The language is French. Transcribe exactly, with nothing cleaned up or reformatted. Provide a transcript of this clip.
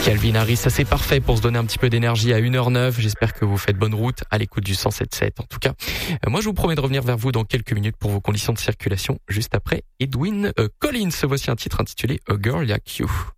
Calvin Harris, ça c'est parfait pour se donner un petit peu d'énergie à une heure neuf. J'espère que vous faites bonne route à l'écoute du cent sept sept. En tout cas, moi je vous promets de revenir vers vous dans quelques minutes pour vos conditions de circulation juste après Edwyn euh, Collins. Voici un titre intitulé A Girl Like You.